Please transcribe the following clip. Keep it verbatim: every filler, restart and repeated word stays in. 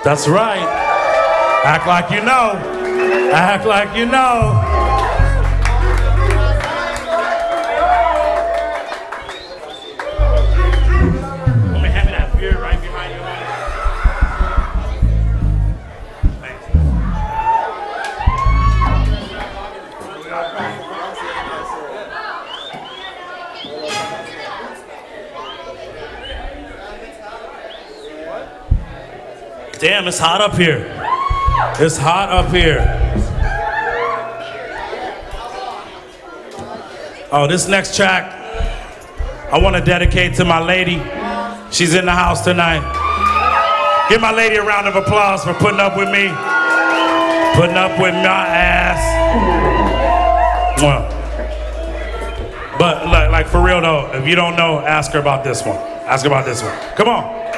That's right. Act like you know. Act like you know. Let me hand me that beer right behind you. Thanks. Damn, it's hot up here. It's hot up here. Oh, this next track, I want to dedicate to my lady. She's in the house tonight. Give my lady a round of applause for putting up with me. Putting up with my ass. Mwah. But like, like for real though, if you don't know, ask her about this one. Ask her about this one. Come on.